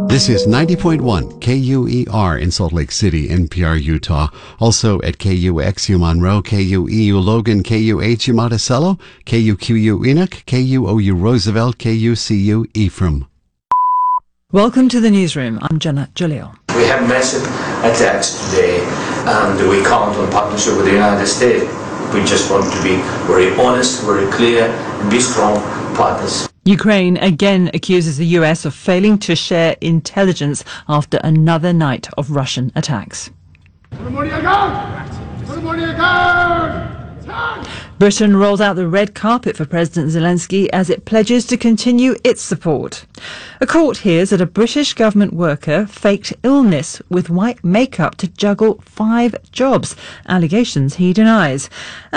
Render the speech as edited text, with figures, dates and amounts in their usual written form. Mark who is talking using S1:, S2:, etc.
S1: This is 90.1 KUER in Salt Lake City, NPR, Utah. Also at KUXU Monroe, KUEU Logan, KUHU Monticello, KUQU Enoch, KUOU Roosevelt, KUCU Ephraim.
S2: Welcome to the newsroom. I'm Jenna Julio.
S3: We have massive attacks today, and we count on partnership with the United States. We just want to be very honest, very clear, and be strong partners.
S2: Ukraine again accuses the US of failing to share intelligence after another night of Russian attacks. Britain rolled out the red carpet for President Zelensky as it pledges to continue its support. A court hears that a British government worker faked illness with white makeup to juggle 5 jobs, allegations he denies.